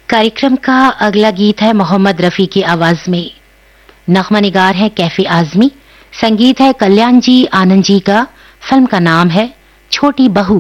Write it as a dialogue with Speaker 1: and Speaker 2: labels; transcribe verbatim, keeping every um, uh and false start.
Speaker 1: कार्यक्रम का अगला गीत है मोहम्मद रफी की आवाज में। नगमा निगार है कैफी आजमी, संगीत है कल्याण जी आनंद जी का। फिल्म का नाम है छोटी बहू।